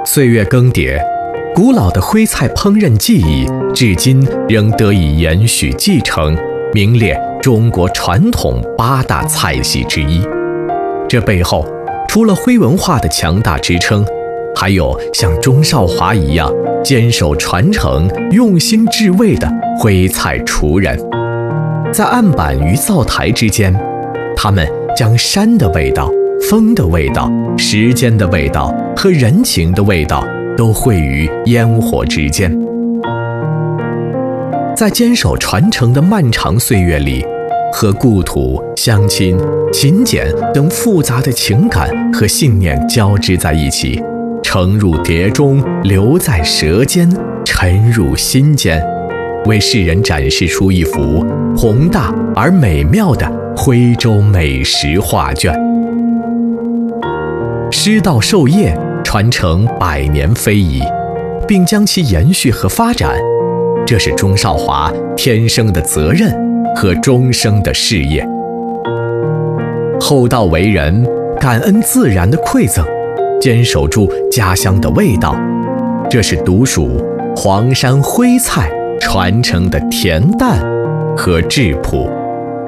岁月更迭，古老的徽菜烹饪技艺至今仍得以延续继承，名列中国传统8大菜系之一。这背后，除了徽文化的强大支撑，还有像钟少华一样坚守传承、用心制味的徽菜厨人。在案板与灶台之间，他们将山的味道、风的味道、时间的味道和人情的味道都汇于烟火之间。在坚守传承的漫长岁月里，和故土、乡亲、勤俭等复杂的情感和信念交织在一起，盛入碟中，留在舌尖，沉入心间，为世人展示出一幅宏大而美妙的徽州美食画卷。师道授业，传承100年非遗，并将其延续和发展，这是钟少华天生的责任和终生的事业。厚道为人，感恩自然的馈赠，坚守住家乡的味道，这是独属黄山徽菜传承的恬淡和质朴。